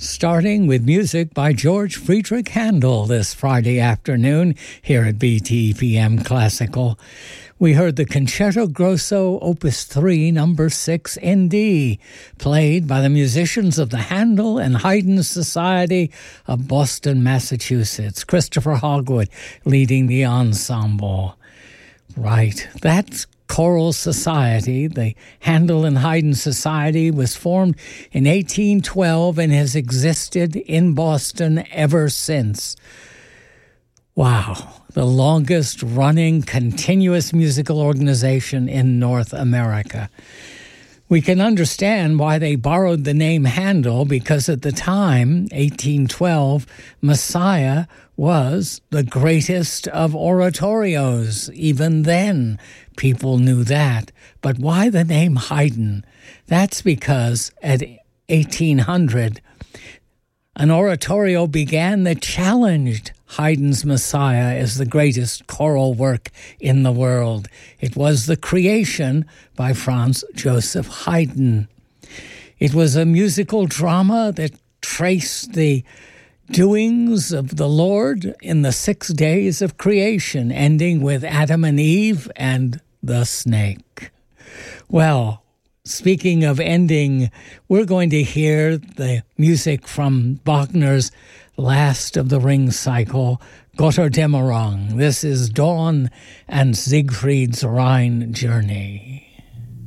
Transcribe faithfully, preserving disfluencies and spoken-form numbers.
Starting with music by George Friedrich Handel this Friday afternoon here at B T P M Classical. We heard the Concerto Grosso Opus three, number six in D, played by the musicians of the Handel and Haydn Society of Boston, Massachusetts. Christopher Hogwood leading the ensemble. Right, that's Choral Society, the Handel and Haydn Society, was formed in eighteen twelve and has existed in Boston ever since. Wow, the longest running continuous musical organization in North America. We can understand why they borrowed the name Handel, because at the time, eighteen twelve, Messiah was the greatest of oratorios. Even then, people knew that. But why the name Haydn? That's because at eighteen hundred, an oratorio began that challenged Haydn's Messiah as the greatest choral work in the world. It was the creation by Franz Joseph Haydn. It was a musical drama that traced the doings of the Lord in the six days of creation, ending with Adam and Eve and the snake. Well, speaking of ending, we're going to hear the music from Wagner's Last of the Ring cycle, Götterdämmerung. This is Dawn and Siegfried's Rhine Journey.